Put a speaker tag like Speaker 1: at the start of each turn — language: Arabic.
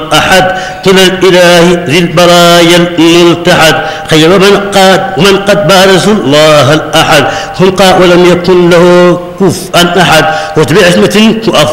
Speaker 1: الأحد كلا الإله ذي البرايا الملتحد خير من قد بارز الله الأحد خلقا ولم يكن له كفءا أحد وتبع عصمة